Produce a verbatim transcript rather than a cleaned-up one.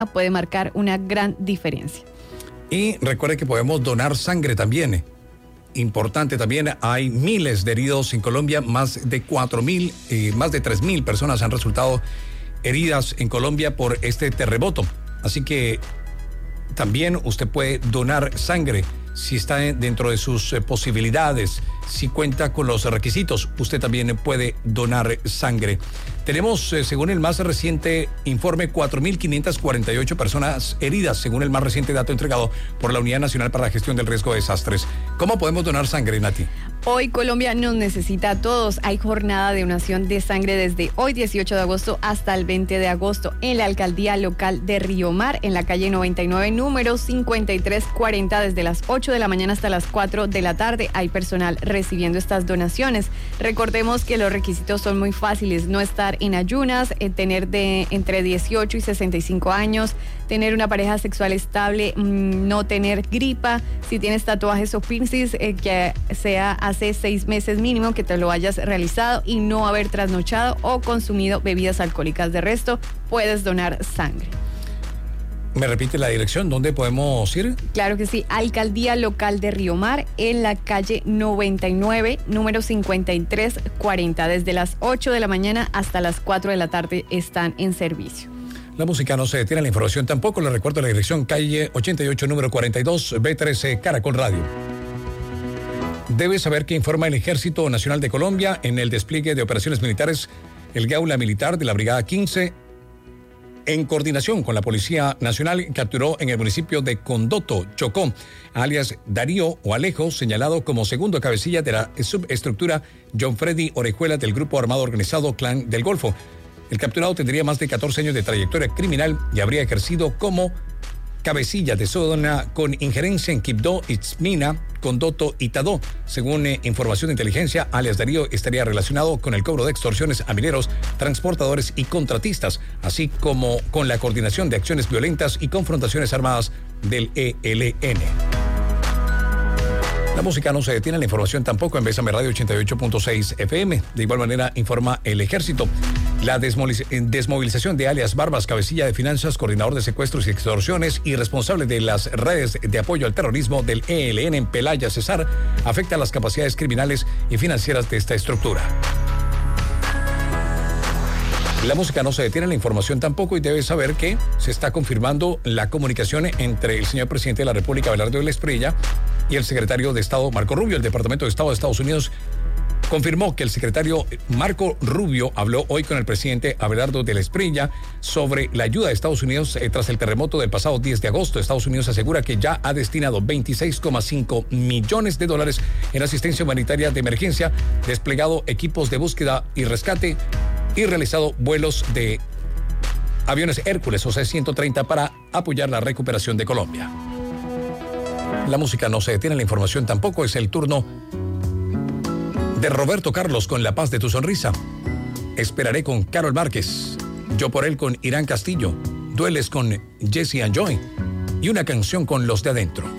puede marcar una gran diferencia. Y recuerde que podemos donar sangre también. Importante también, hay miles de heridos en Colombia, más de cuatro mil, eh, más de tres mil personas han resultado heridas en Colombia por este terremoto. Así que también usted puede donar sangre si está dentro de sus eh, posibilidades, si cuenta con los requisitos, usted también puede donar sangre. Tenemos, eh, según el más reciente informe, cuatro mil quinientas cuarenta y ocho personas heridas, según el más reciente dato entregado por la Unidad Nacional para la Gestión del Riesgo de Desastres. ¿Cómo podemos donar sangre, Nati? Hoy Colombia nos necesita a todos. Hay jornada de donación de sangre desde hoy, dieciocho de agosto, hasta el veinte de agosto en la alcaldía local de Río Mar, en la calle noventa y nueve, número cincuenta y tres cuarenta, desde las ocho de la mañana hasta las cuatro de la tarde. Hay personal recibiendo estas donaciones. Recordemos que los requisitos son muy fáciles: no estar en ayunas, eh, tener de entre dieciocho y sesenta y cinco años, tener una pareja sexual estable, mmm, no tener gripa, si tienes tatuajes o piercings, eh, que sea hace seis meses mínimo que te lo hayas realizado, y no haber trasnochado o consumido bebidas alcohólicas. De resto, puedes donar sangre. ¿Me repite la dirección? ¿Dónde podemos ir? Claro que sí, Alcaldía Local de Río Mar, en la calle noventa y nueve, número cincuenta y tres cuarenta. Desde las ocho de la mañana hasta las cuatro de la tarde están en servicio. La música no se detiene, la información tampoco. Le recuerdo la dirección: calle ochenta y ocho, número cuarenta y dos, B trece, Caracol Radio. Debe saber que informa el Ejército Nacional de Colombia en el despliegue de operaciones militares. El Gaula Militar de la Brigada quince, en coordinación con la Policía Nacional, capturó en el municipio de Condoto, Chocó, alias Darío o Alejo, señalado como segundo cabecilla de la subestructura John Freddy Orejuela del grupo armado organizado Clan del Golfo. El capturado tendría más de catorce años de trayectoria criminal y habría ejercido como cabecilla de zona con injerencia en Quibdó, Itzmina, Condoto y Tadó. Según eh, información de inteligencia, alias Darío estaría relacionado con el cobro de extorsiones a mineros, transportadores y contratistas, así como con la coordinación de acciones violentas y confrontaciones armadas del E L N. La música no se detiene, la información tampoco, en Bésame Radio ochenta y ocho punto seis F M. De igual manera informa el Ejército. La desmovilización de alias Barbas, cabecilla de finanzas, coordinador de secuestros y extorsiones y responsable de las redes de apoyo al terrorismo del E L N en Pelaya, Cesar, afecta las capacidades criminales y financieras de esta estructura. La música no se detiene, la información tampoco, y debe saber que se está confirmando la comunicación entre el señor presidente de la República, Abelardo de la Espriella, y el secretario de Estado, Marco Rubio. El Departamento de Estado de Estados Unidos confirmó que el secretario Marco Rubio habló hoy con el presidente Abelardo de la Espriella sobre la ayuda de Estados Unidos eh, tras el terremoto del pasado diez de agosto. Estados Unidos asegura que ya ha destinado veintiséis coma cinco millones de dólares en asistencia humanitaria de emergencia, desplegado equipos de búsqueda y rescate y realizado vuelos de aviones Hércules o C ciento treinta para apoyar la recuperación de Colombia. La música no se detiene, la información tampoco. Es el turno de Roberto Carlos con La Paz de tu Sonrisa. Esperaré con Carol Márquez. Yo por él con Irán Castillo. Dueles con Jesse and Joy. Y una canción con Los de Adentro.